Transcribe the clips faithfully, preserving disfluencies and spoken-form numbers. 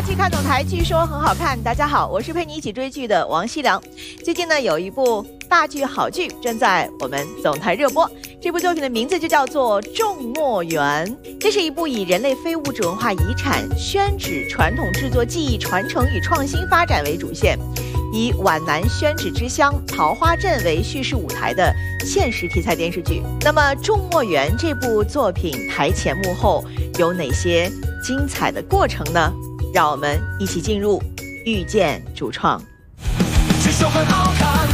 剧看总台，据说很好看。大家好，我是陪你一起追剧的王熙良。最近呢，有一部大剧好剧正在我们总台热播。这部作品的名字就叫做《种墨园》，这是一部以人类非物质文化遗产宣纸传统制作技艺传承与创新发展为主线，以皖南宣纸之乡桃花镇为叙事舞台的现实题材电视剧。那么《种墨园》这部作品台前幕后有哪些精彩的过程呢？让我们一起进入遇见主创。 据说很好看，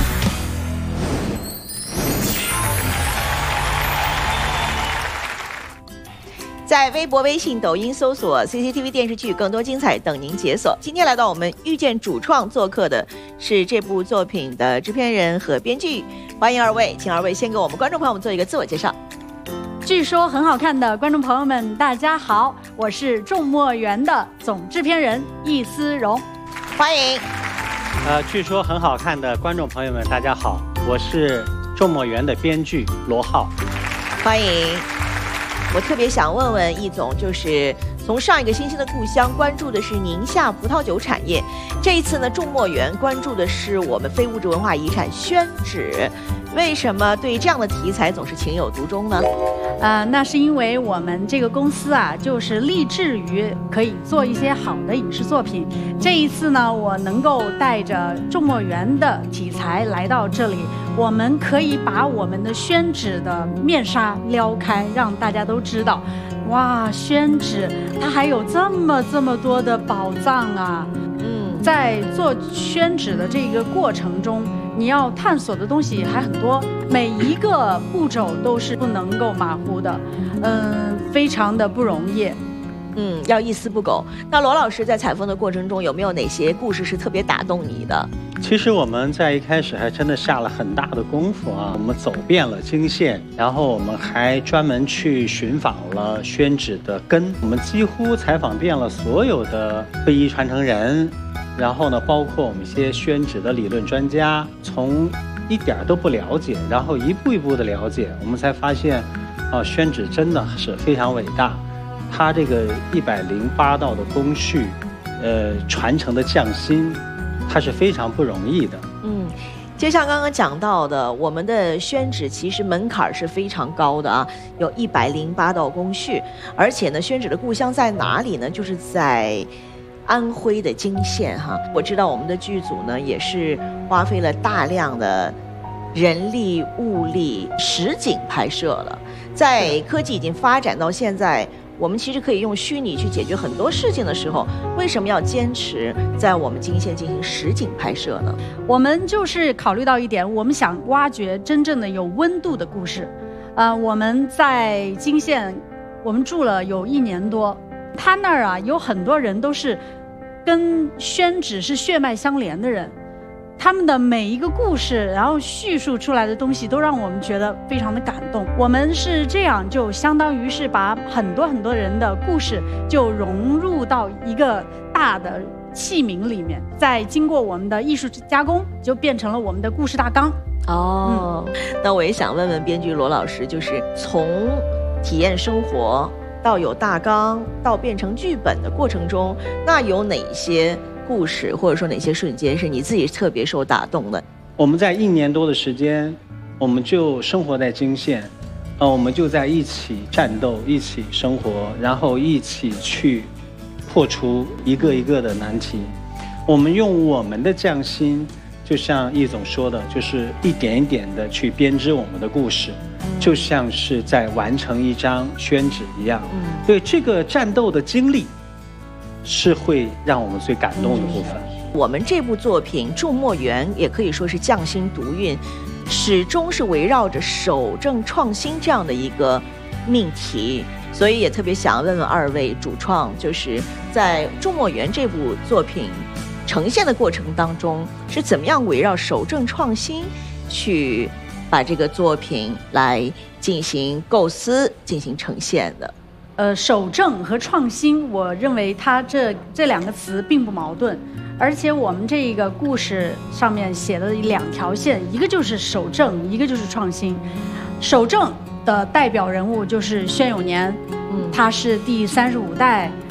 在微博、微信、抖音搜索 C C T V 电视剧，更多精彩等您解锁。今天来到我们遇见主创做客的是这部作品的制片人和编剧，欢迎二位，请二位先给我们观众朋友们做一个自我介绍。 据说很好看的观众朋友们，大家好，我是种墨园的总制片人易思荣， 欢迎。 呃，据说很好看的观众朋友们，大家好，我是种墨园的编剧罗浩， 欢迎。我特别想问问易总，就是从上一个星星的故乡关注的是宁夏葡萄酒产业，这一次呢，种墨园关注的是我们非物质文化遗产宣纸。为什么对这样的题材总是情有独钟呢？ 呃，那是因为我们这个公司啊，就是立志于可以做一些好的影视作品。这一次呢，我能够带着种墨园的题材来到这里，我们可以把我们的宣纸的面纱撩开，让大家都知道，哇，宣纸它还有这么这么多的宝藏啊！嗯，在做宣纸的这个过程中，你要探索的东西还很多，每一个步骤都是不能够马虎的，嗯，非常的不容易， 嗯，要一丝不苟。那罗老师在采风的过程中，有没有哪些故事是特别打动你的？ 其实我们在一开始还真的下了很大的功夫啊，我们走遍了泾县，然后我们还专门去寻访了宣纸的根，我们几乎采访遍了所有的非遗传承人。然后呢，包括我们一些宣纸的理论专家，从一点都不了解，然后一步一步的了解，我们才发现，啊，宣纸真的是非常伟大。它这个一百零八道的工序，呃，传承的匠心，它是非常不容易的。 嗯，就像刚刚讲到的，我们的宣纸其实门槛是非常高的啊，有一百零八道工序，而且呢，宣纸的故乡在哪里呢？就是在安徽的泾县哈。我知道我们的剧组呢也是花费了大量的人力物力实景拍摄了。在科技已经发展到现在，我们其实可以用虚拟去解决很多事情的时候，为什么要坚持在我们泾县进行实景拍摄呢？ 我们就是考虑到一点，我们想挖掘真正的有温度的故事。呃，我们在泾县，我们住了有一年多，他那儿啊有很多人都是跟宣纸是血脉相连的人，他们的每一个故事，然后叙述出来的东西都让我们觉得非常的感动。我们是这样，就相当于是把很多很多人的故事就融入到一个大的器皿里面，再经过我们的艺术加工，就变成了我们的故事大纲。 哦、嗯，那我也想问问编剧罗老师，就是从体验生活到有大纲，到变成剧本的过程中，那有哪些故事或者说哪些瞬间是你自己特别受打动的？ 我们在一年多的时间，我们就生活在泾县，呃，我们就在一起战斗，一起生活，然后一起去破除一个一个的难题。我们用我们的匠心，就像易总说的，就是一点一点的去编织我们的故事。就像是在完成一张宣纸一样，嗯，对，这个战斗的经历是会让我们最感动的部分。 嗯，我们这部作品《种墨园》也可以说是匠心独运，始终是围绕着守正创新这样的一个命题，所以也特别想问问二位主创，就是在《种墨园》这部作品呈现的过程当中，是怎么样围绕守正创新去把这个作品来进行构思、进行呈现的？ 呃，守正和创新，我认为它这这两个词并不矛盾，而且我们这个故事上面写了两条线，一个就是守正，一个就是创新。守正的代表人物就是宣永年，嗯，他是第三十五代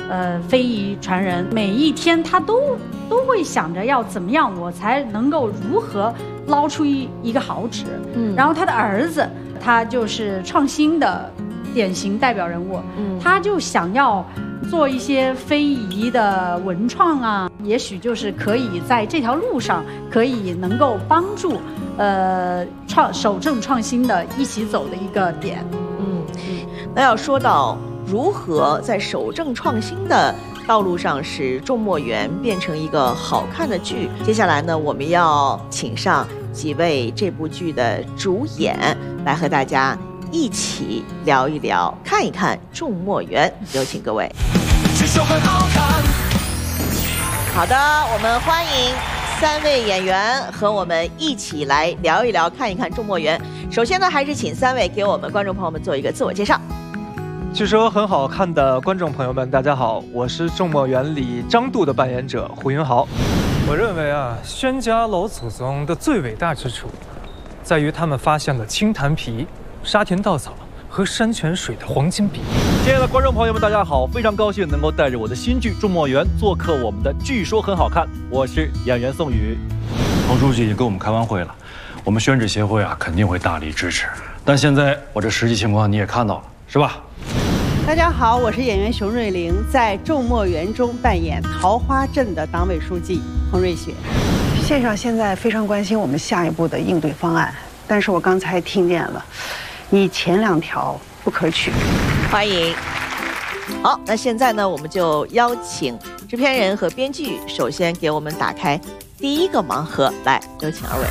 呃非遗传人，每一天他都都会想着要怎么样我才能够如何捞出一一个好纸。嗯，然后他的儿子，他就是创新的典型代表人物，嗯，他就想要做一些非遗的文创啊，也许就是可以在这条路上可以能够帮助呃创守正创新的一起走的一个点。 嗯，那要说到如何在守正创新的道路上使众墨园变成一个好看的剧，接下来呢，我们要请上几位这部剧的主演来和大家一起聊一聊，看一看众墨园。有请各位。 据说很好看。 好的，我们欢迎三位演员和我们一起来聊一聊，看一看众墨园。首先呢，还是请三位给我们观众朋友们做一个自我介绍。 据说很好看的观众朋友们，大家好，我是众墨园里张度的扮演者胡云豪。我认为啊，宣家老祖宗的最伟大之处，在于他们发现了青檀皮、沙田稻草和山泉水的黄金比。 亲爱的观众朋友们，大家好，非常高兴能够带着我的新剧《众墨园》做客我们的据说很好看，我是演员宋宇。 彭书记已经跟我们开完会了，我们宣纸协会啊肯定会大力支持。但现在我这实际情况你也看到了，是吧？ 大家好，我是演员熊瑞玲，在众墨园中扮演桃花镇的党委书记彭瑞雪。县上现在非常关心我们下一步的应对方案，但是我刚才听见了，你前两条不可取。 欢迎。好，那现在呢，我们就邀请制片人和编剧，首先给我们打开第一个盲盒，来，有请二位。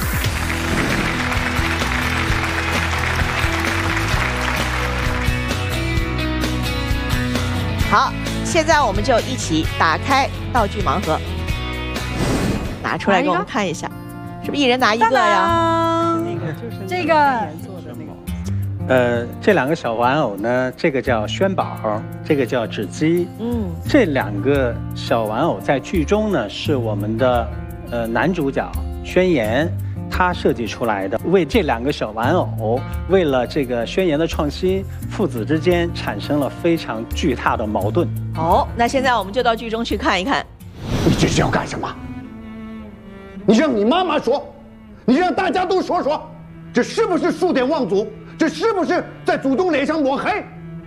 好，现在我们就一起打开道具盲盒，拿出来给我们看一下，是不是一人拿一个呀？ 那个就是这个做的那个。 呃，这两个小玩偶呢，这个叫宣宝，这个叫纸鸡。嗯，这两个小玩偶在剧中呢，是我们的呃男主角宣言他设计出来的。为这两个小玩偶，为了这个宣言的创新，父子之间产生了非常巨大的矛盾。 好，那现在我们就到剧中去看一看。 你这是要干什么？你让你妈妈说，你让大家都说说，这是不是数典忘祖？这是不是在祖宗脸上抹黑？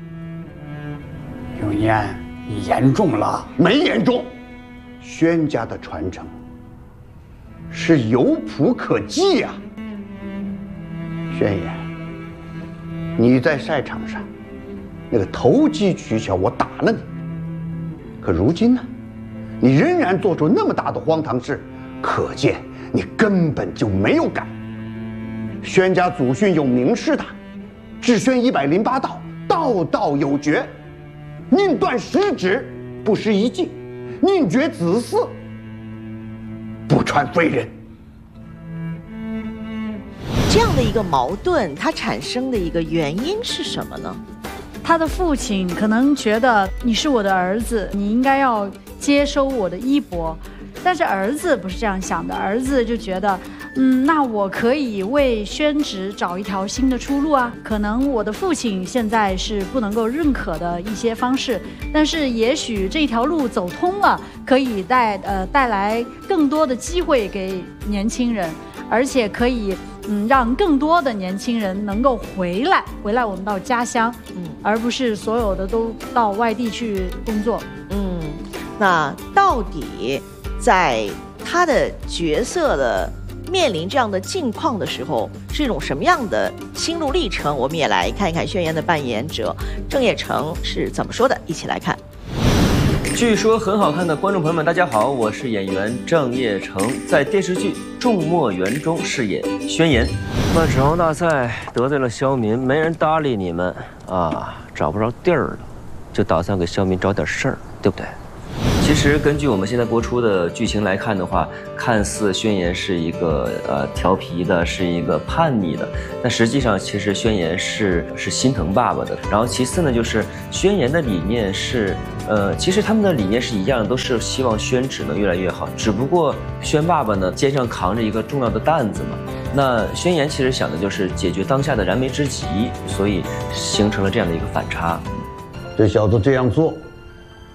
永年，你严重了。 没严重，宣家的传承是有谱可记呀。宣言，你在赛场上那个投机取巧，我打了你。可如今呢，你仍然做出那么大的荒唐事，可见你根本就没有改。宣家祖训有明示的，治宣一百零八道，道道有诀，宁断十指，不失一计；宁绝子嗣，不传非人。 这样的一个矛盾，它产生的一个原因是什么呢？ 他的父亲可能觉得你是我的儿子，你应该要接收我的衣钵，但是儿子不是这样想的，儿子就觉得，嗯，那我可以为宣纸找一条新的出路啊。可能我的父亲现在是不能够认可的一些方式，但是也许这条路走通了，可以带呃带来更多的机会给年轻人，而且可以嗯让更多的年轻人能够回来，回来我们到家乡，嗯，而不是所有的都到外地去工作。 嗯，那到底在他的角色的面临这样的境况的时候，是一种什么样的心路历程？我们也来看一看宣言的扮演者郑业成是怎么说的，一起来看。 据说很好看的观众朋友们，大家好，我是演员郑业成，在电视剧《众墨园》中饰演宣言。 办纸皇大赛得罪了乡民，没人搭理你们啊，找不着地儿了，就打算给乡民找点事儿，对不对？ 其实根据我们现在播出的剧情来看的话，看似宣言是一个呃调皮的，是一个叛逆的，但实际上其实宣言是是心疼爸爸的。然后其次呢，就是宣言的理念是，呃，其实他们的理念是一样的，都是希望宣纸能越来越好。只不过宣爸爸呢肩上扛着一个重要的担子嘛，那宣言其实想的就是解决当下的燃眉之急，所以形成了这样的一个反差。 这小子这样做，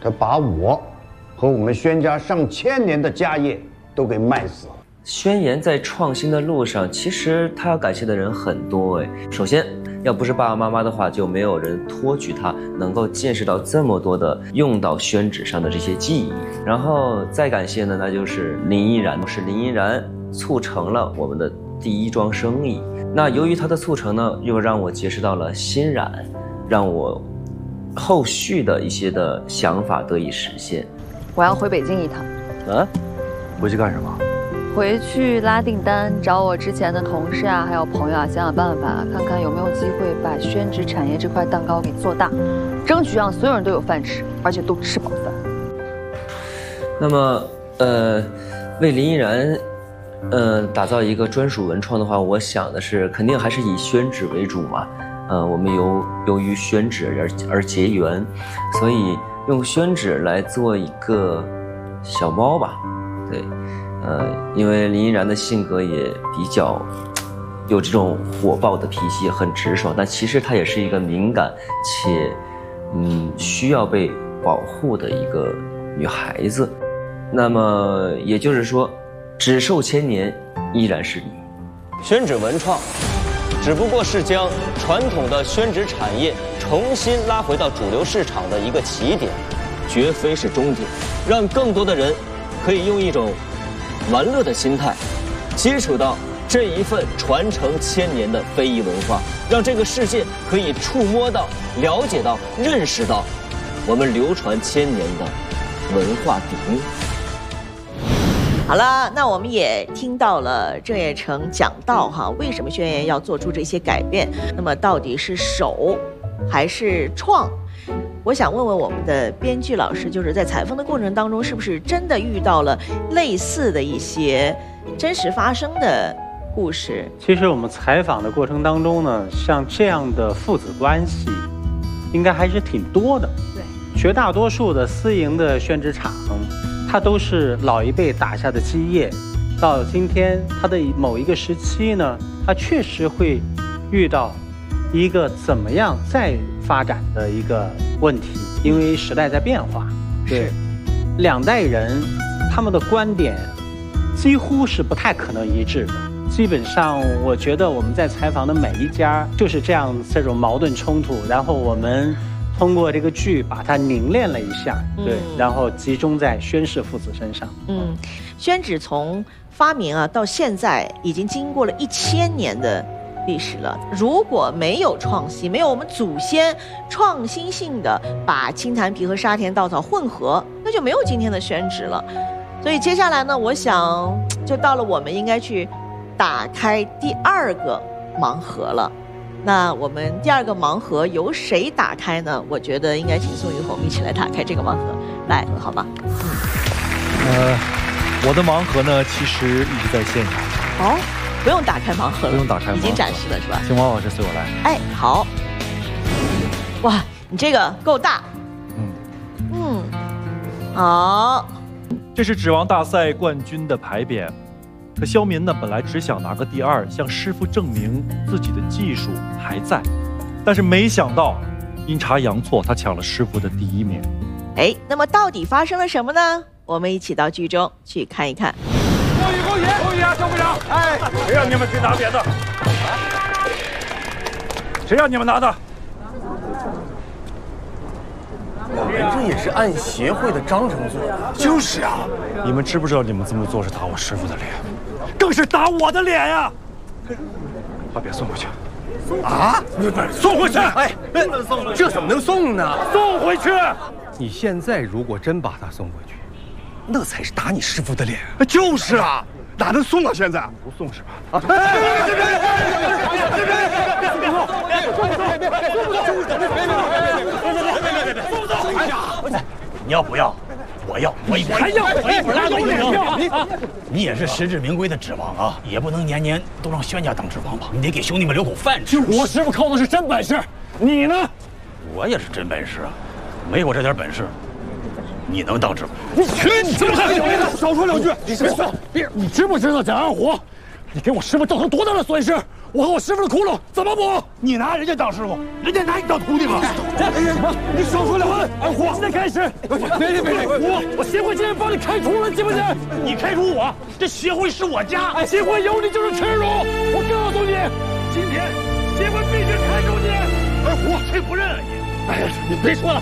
他把我和我们宣家上千年的家业都给卖死了。 宣言在创新的路上，其实他要感谢的人很多哎。首先，要不是爸爸妈妈的话，就没有人托举他能够见识到这么多的用到宣纸上的这些技艺。然后再感谢呢，那就是林依然，是林依然促成了我们的第一桩生意。那由于他的促成呢，又让我结识到了欣然，让我后续的一些的想法得以实现。 我要回北京一趟。 啊？回去干什么？ 回去拉订单，找我之前的同事啊，还有朋友啊，想想办法，看看有没有机会把宣纸产业这块蛋糕给做大，争取让所有人都有饭吃，而且都吃饱饭。 那么，呃，为林依然，呃，打造一个专属文创的话，我想的是，肯定还是以宣纸为主嘛。呃，我们由由于宣纸而而结缘，所以用宣纸来做一个小猫吧，对。呃，因为林依然的性格也比较有这种火爆的脾气，很直爽，但其实她也是一个敏感且嗯需要被保护的一个女孩子。那么也就是说，纸寿千年依然是你。 宣纸文创只不过是将传统的宣纸产业重新拉回到主流市场的一个起点，绝非是终点，让更多的人可以用一种玩乐的心态，接触到这一份传承千年的非遗文化，让这个世界可以触摸到、了解到、认识到我们流传千年的文化底蕴。 好了，那我们也听到了郑业成讲到哈，为什么宣言要做出这些改变？那么到底是守还是创？我想问问我们的编剧老师，就是在采风的过程当中，是不是真的遇到了类似的一些真实发生的故事？ 其实我们采访的过程当中呢，像这样的父子关系，应该还是挺多的。 对， 绝大多数的私营的宣纸厂，它都是老一辈打下的基业，到今天它的某一个时期呢，它确实会遇到一个怎么样再发展的一个问题，因为时代在变化，对，两代人他们的观点几乎是不太可能一致的。基本上，我觉得我们在采访的每一家就是这样这种矛盾冲突，然后我们通过这个剧把它凝练了一下，对，嗯、然后集中在宣氏父子身上。 嗯，宣纸从发明啊到现在已经经过了一千年的历史了，如果没有创新，没有我们祖先创新性的把青檀皮和沙田稻草混合，那就没有今天的宣纸了。所以接下来呢，我想就到了我们应该去打开第二个盲盒了。那我们第二个盲盒由谁打开呢？我觉得应该请宋雨红一起来打开这个盲盒，来，好吗？ 呃，我的盲盒呢，其实一直在现场。 哦。不用打开盲盒了， 不用打开盲盒， 已经展示了是吧？ 请王老师随我来。 哎，好。哇，你这个够大。嗯嗯，好。 这是纸王大赛冠军的牌匾，可肖民呢本来只想拿个第二，向师傅证明自己的技术还在，但是没想到阴差阳错，他抢了师傅的第一名。 哎，那么到底发生了什么呢？我们一起到剧中去看一看。 恭喜恭喜恭喜啊，郑部长！哎，谁让你们去拿匾的？谁让你们拿的？ 我们这也是按协会的章程做的。 就是啊， 你们知不知道你们这么做是打我师傅的脸， 更是打我的脸呀！ 把匾送回去。 啊！送回去！ 哎，不能送了，这怎么能送呢？ 送回去！ 你现在如果真把他送回去，那才是打你师傅的脸。 就是啊，哪能送啊？现在不送是吧？啊！ 你要不要？我要，我一还要，我一会儿拉走脸票。你你也是实至名归的指王啊，也不能年年都让宣家当指王吧？你得给兄弟们留口饭吃。我师傅靠的是真本事，你呢？我也是真本事啊，没我这点本事，你能当指王？你去你这么大小少说两句，你别说，别，你知不知道蒋安虎？你给我师傅造成多大的损失？ 我和我师傅的窟窿怎么补？你拿人家当师傅，人家拿你当徒弟吗？你少说两句！二虎，现在开始，别别别！我我协会今天把你开除了，信不信？你开除我，这协会是我家，协会有你就是耻辱！我告诉你，今天协会必须开除你！二虎，谁不认啊你？哎呀，你别说了。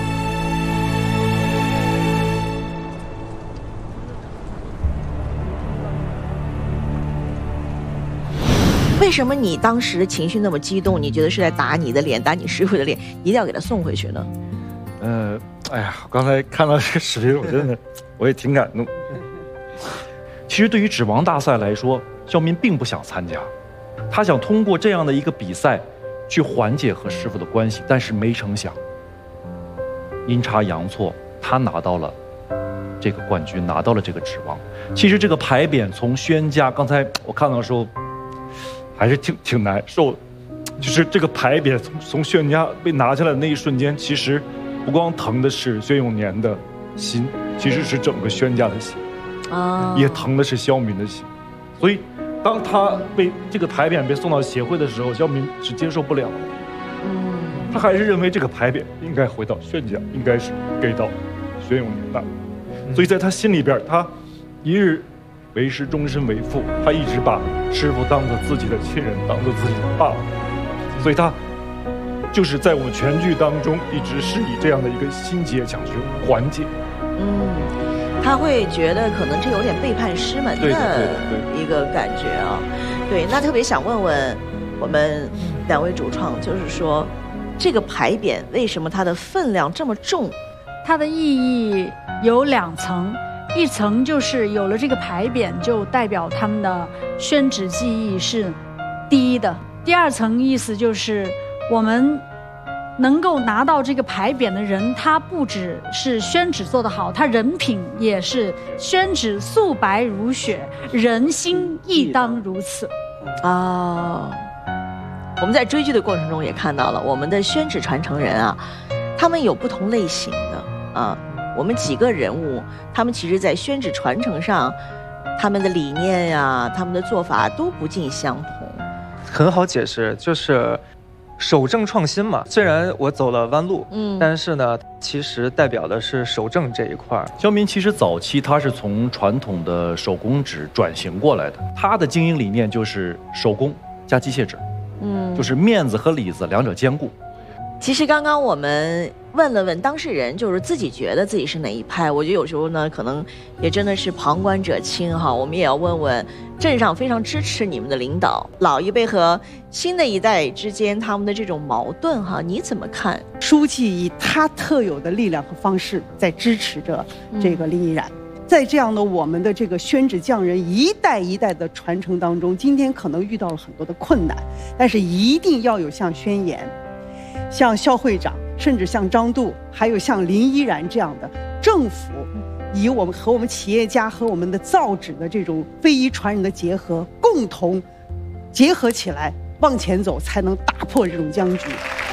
为什么你当时的情绪那么激动？你觉得是在打你的脸，打你师傅的脸，一定要给他送回去呢？ 呃，哎呀，刚才看到这个视频，我真的我也挺感动。其实对于指王大赛来说，肖民并不想参加，他想通过这样的一个比赛去缓解和师傅的关系，但是没成想，阴差阳错，他拿到了这个冠军，拿到了这个指王。其实这个牌匾从轩家，刚才我看到的时候。 还是挺挺难受的，就是这个牌匾从从轩家被拿下来的那一瞬间，其实不光疼的是轩永年的心，其实是整个轩家的心，啊，也疼的是肖民的心。所以，当他被这个牌匾被送到协会的时候，肖民是接受不了的，嗯，他还是认为这个牌匾应该回到轩家，应该是给到轩永年的，所以在他心里边，他一日。 为师，终身为父。他一直把师傅当做自己的亲人，当做自己的爸爸，所以他就是在我们全剧当中，一直是以这样的一个心结想去缓解。 嗯，他会觉得可能这有点背叛师门的一个感觉啊。对，那特别想问问我们两位主创，就是说这个牌匾为什么它的分量这么重？ 它的意义有两层。 一层就是有了这个牌匾，就代表他们的宣旨技艺是第一的。第二层意思就是我们能够拿到这个牌匾的人，他不只是宣旨做得好，他人品也是宣旨素白如雪，人心亦当如此。 哦，我们在追剧的过程中也看到了我们的宣旨传承人啊，他们有不同类型的啊。 我们几个人物，他们其实，在宣旨传承上，他们的理念呀、啊，他们的做法都不尽相同。 很好解释，就是守正创新嘛。虽然我走了弯路，嗯，但是呢，其实代表的是守正这一块。 肖民其实早期他是从传统的手工纸转型过来的，他的经营理念就是手工加机械纸，嗯，就是面子和里子两者兼顾。 其实刚刚我们。 问了问当事人，就是自己觉得自己是哪一派。我觉得有时候呢，可能也真的是旁观者清哈。我们也要问问镇上非常支持你们的领导，老一辈和新的一代之间他们的这种矛盾哈，你怎么看？ 书记以他特有的力量和方式在支持着这个林依然。嗯、在这样的我们的这个宣旨匠人一代一代的传承当中，今天可能遇到了很多的困难，但是一定要有像宣言、像肖会长。 甚至像张度，还有像林依然这样的政府，以我们和我们企业家和我们的造纸的这种非遗传人的结合，共同结合起来往前走，才能打破这种僵局。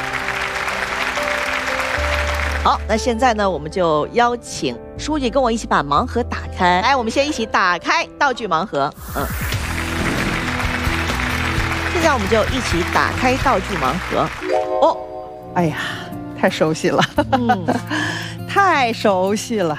好，那现在呢，我们就邀请书记跟我一起把盲盒打开。来，我们先一起打开道具盲盒。嗯，现在我们就一起打开道具盲盒。哦， 哎呀！ 太熟悉了，嗯，太熟悉了。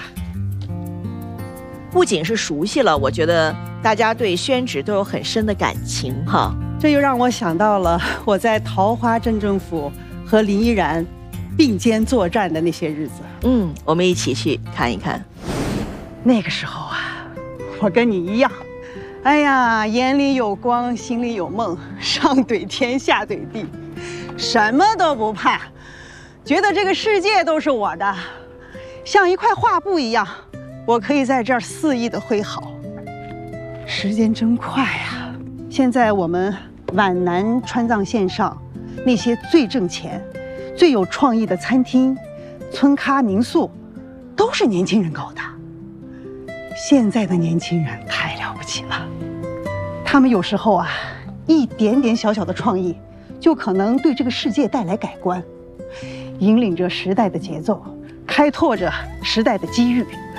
不仅是熟悉了，我觉得大家对宣旨都有很深的感情哈。 这又让我想到了我在桃花镇政府和林依然并肩作战的那些日子。 嗯，我们一起去看一看。 那个时候啊，我跟你一样，哎呀，眼里有光，心里有梦，上怼天，下怼地，什么都不怕。 觉得这个世界都是我的，像一块画布一样，我可以在这儿肆意的挥毫。时间真快啊！现在我们皖南川藏线上那些最挣钱、最有创意的餐厅、村咖民宿，都是年轻人搞的。现在的年轻人太了不起了，他们有时候啊，一点点小小的创意，就可能对这个世界带来改观。 引领着时代的节奏，开拓着时代的机遇。